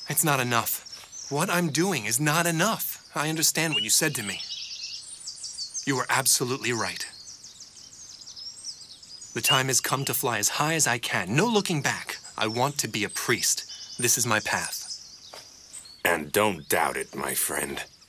It's not enough. What I'm doing is not enough. I understand what you said to me. You were absolutely right. The time has come to fly as high as I can. No looking back. I want to be a priest. This is my path. And don't doubt it, my friend.